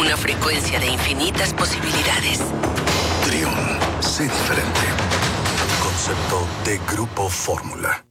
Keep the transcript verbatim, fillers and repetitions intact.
Una frecuencia de infinitas posibilidades. Trión, sé diferente. Concepto de Grupo Fórmula.